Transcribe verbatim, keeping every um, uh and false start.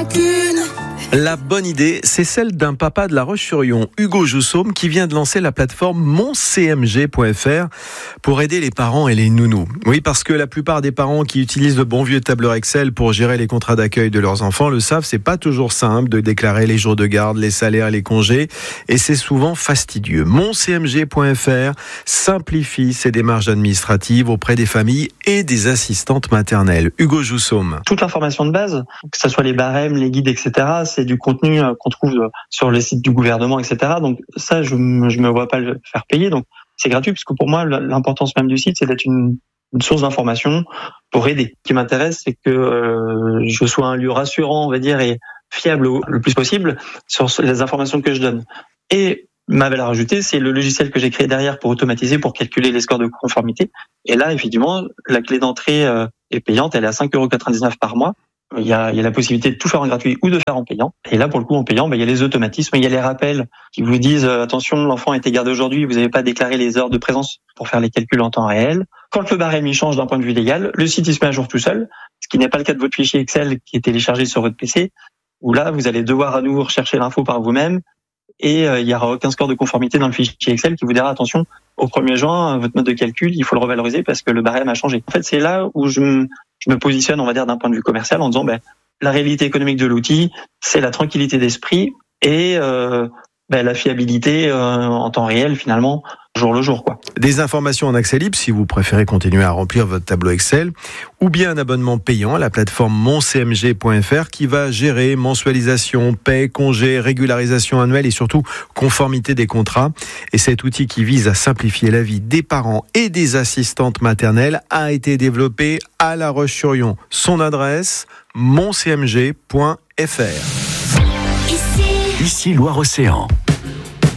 rien qu'une. La bonne idée, c'est celle d'un papa de La Roche-sur-Yon, Hugo Joussaume, qui vient de lancer la plateforme mon c m g point f r pour aider les parents et les nounous. Oui, parce que la plupart des parents qui utilisent le bon vieux tableur Excel pour gérer les contrats d'accueil de leurs enfants le savent, c'est pas toujours simple de déclarer les jours de garde, les salaires, les congés, et c'est souvent fastidieux. mon c m g point f r simplifie ces démarches administratives auprès des familles et des assistantes maternelles. Hugo Joussaume. Toute l'information de base, que ce soit les barèmes, les guides, et cetera, c'est du contenu qu'on trouve sur les sites du gouvernement, et cetera. Donc ça, je je me vois pas le faire payer. Donc c'est gratuit, parce que pour moi, l'importance même du site, c'est d'être une, une source d'information pour aider. Ce qui m'intéresse, c'est que euh, je sois un lieu rassurant, on va dire, et fiable au, le plus possible sur les informations que je donne. Et ma valeur ajoutée, c'est le logiciel que j'ai créé derrière pour automatiser, pour calculer les scores de conformité. Et là, effectivement, la clé d'entrée euh, est payante, elle est à cinq euros quatre-vingt-dix-neuf par mois. Il y, a, il y a la possibilité de tout faire en gratuit ou de faire en payant. Et là, pour le coup, en payant, ben, il y a les automatismes, il y a les rappels qui vous disent euh, attention, l'enfant a été gardé aujourd'hui, vous n'avez pas déclaré les heures de présence pour faire les calculs en temps réel. Quand le barème il change d'un point de vue légal, le site il se met à jour tout seul, ce qui n'est pas le cas de votre fichier Excel qui est téléchargé sur votre P C, où là, vous allez devoir à nouveau rechercher l'info par vous-même. Et euh, il n'y aura aucun score de conformité dans le fichier Excel qui vous dira attention, au premier juin, votre mode de calcul, il faut le revaloriser parce que le barème a changé. En fait, c'est là où je me, je me positionne, on va dire, d'un point de vue commercial en disant ben, la réalité économique de l'outil, c'est la tranquillité d'esprit et euh, ben, la fiabilité euh, en temps réel, finalement, jour le jour, quoi. Des informations en accès libre si vous préférez continuer à remplir votre tableau Excel, ou bien un abonnement payant à la plateforme mon c m g point f r qui va gérer mensualisation, paie, congé, régularisation annuelle et surtout conformité des contrats. Et cet outil qui vise à simplifier la vie des parents et des assistantes maternelles a été développé à La Roche-sur-Yon. Son adresse, mon c m g point f r. Ici, Ici Loire-Océan.